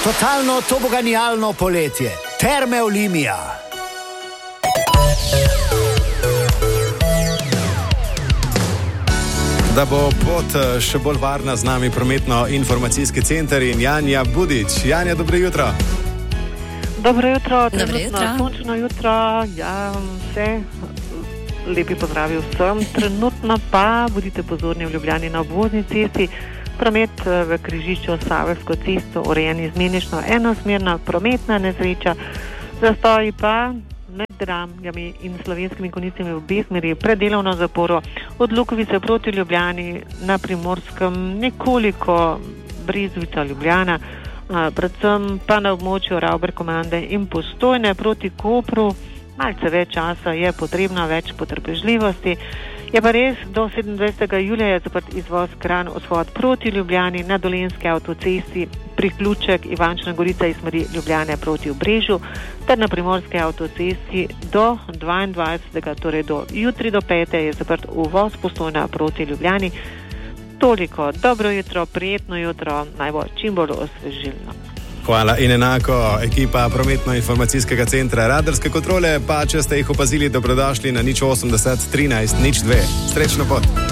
Totalno toboganijalno poletje. Terme Olimia. Da bo pot še bolj varna, z nami prometno-informacijski center in Janja Budič. Janja, dobro jutro. Dobro jutro, Dobro jutro. sončno jutro. Ja, vse lepi pozdravi vsem. Trenutno pa bodite pozorni v Ljubljani na obvozni cesti. Promet v križišču Saveljsko cesto urejen izmenično enosmerna prometna nesreča. Zastoji pa med Dramljami in Slovenskimi Konjicami v obe smeri pred delovno zaporo od Lukovice proti Ljubljani na Primorskem nekoliko Brezovica Ljubljana, predvsem pa na območju Ravber-Komande in Postojne proti Kopru. Malce več časa je potrebno, več potrpežljivosti. Je pa res, do 27. julija je zaprt izvoz Kranj vzhod proti Ljubljani na Dolenjski avtocesti, priključek Ivančna Gorica iz smeri Ljubljane proti Obrežju, ter na Primorski avtocesti do 22. torej do jutri do 5. je zaprt uvoz Postojna proti Ljubljani. Toliko, dobro jutro, prijetno jutro, naj bo čim bolj osvežilno. Hvala in enako ekipa prometno-informacijskega centra. Radarske kontrole pa, če ste jih opazili, dobrodošli na 080 13 02. Srečno pot.